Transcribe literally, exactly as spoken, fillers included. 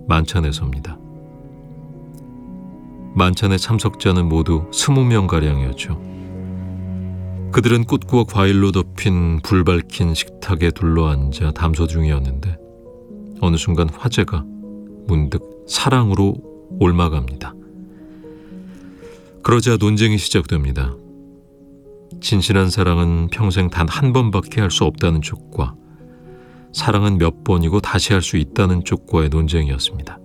만찬에서입니다. 만찬의 참석자는 모두 스무 명가량이었죠. 그들은 꽃과 과일로 덮인 불 밝힌 식탁에 둘러앉아 담소 중이었는데 어느 순간 화제가 문득 사랑으로 옮아갑니다. 그러자 논쟁이 시작됩니다. 진실한 사랑은 평생 단 한 번밖에 할 수 없다는 쪽과 사랑은 몇 번이고 다시 할 수 있다는 쪽과의 논쟁이었습니다.